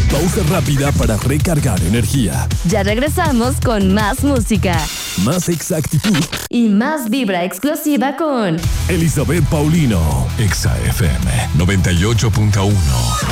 Pausa rápida para recargar energía. Ya regresamos con más música, Más exactitud. y más vibra explosiva con Elizabeth Paulino. Exa FM 98.1.